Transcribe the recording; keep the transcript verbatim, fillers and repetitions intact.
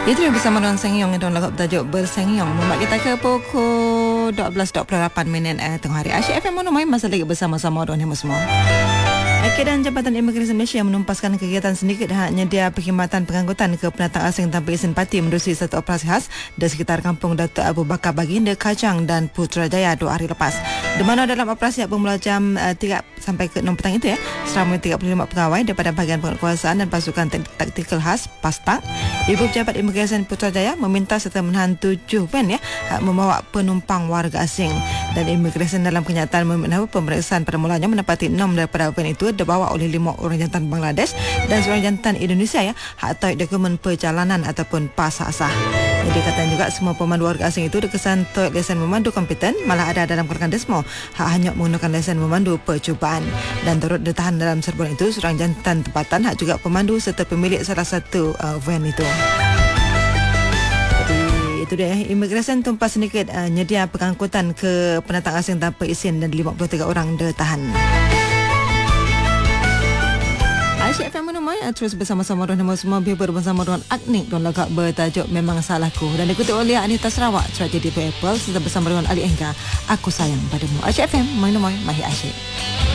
Itu yang bersama dengan Sengyong yang lagu bertajuk Bersengyong. Membuat kita ke pukul dua belas dua puluh lapan minit eh, tengah hari. Asyik F M Mono Mai masa lagi bersama-sama dengan semua. Okey, dan Jabatan Imigresen Malaysia menumpaskan kegiatan sedikit hak nyedia perkhidmatan pengangkutan ke pendatang asing tanpa izin parti menerusi satu operasi khas di sekitar kampung Datuk Abu Bakar Baginda, Kajang dan Putrajaya dua hari lepas. Di mana dalam operasi yang bermula jam uh, tiga sampai ke enam petang itu ya, seramai tiga puluh lima pegawai daripada bahagian penguasaan dan pasukan taktikal khas PASTAK, Ibu Pejabat Imigresen Putrajaya meminta serta menahan tujuh van ya hak membawa penumpang warga asing. Dan Imigresen dalam kenyataan membenarkan pemeriksaan pada mulanya mendapati enam daripada van itu dibawa oleh lima orang jantan Bangladesh dan seorang jantan Indonesia ya hak tahu dokumen perjalanan ataupun pas hak sah. Jadi katanya juga semua pemandu warga asing itu dikesan tahu lesen memandu kompeten, malah ada dalam keluarga desmo hak hanya menggunakan lesen memandu percubaan. Dan turut ditahan dalam serbuan itu seorang jantan tempatan hak juga pemandu serta pemilik salah satu uh, van itu. Itu dia, Imigresen tumpas sedikit uh, nyedia pengangkutan ke pendatang asing tanpa izin dan lima puluh tiga orang ditahan. Asyik F M Mono Mai terus bersama-sama dengan semua bibir bersama dengan Agnik dan lagu bertajuk Memang Salahku dan diikuti oleh Anita Sarawak, tragedi Apple serta bersama dengan Ali Engga, Aku Sayang Padamu. Asyik F M Mono Mai, Mahi Asyik.